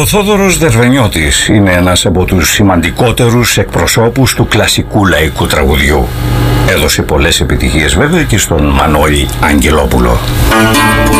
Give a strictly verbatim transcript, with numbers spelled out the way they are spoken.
Ο Θόδωρος Δερβενιώτης είναι ένας από τους σημαντικότερους εκπροσώπους του κλασικού λαϊκού τραγουδιού. Έδωσε πολλές επιτυχίες βέβαια και στον Μανώλη Αγγελόπουλο.